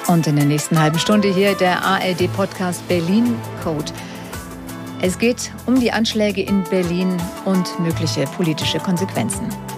Und in der nächsten halben Stunde hier der ARD-Podcast Berlin Code. Es geht um die Anschläge in Berlin und mögliche politische Konsequenzen.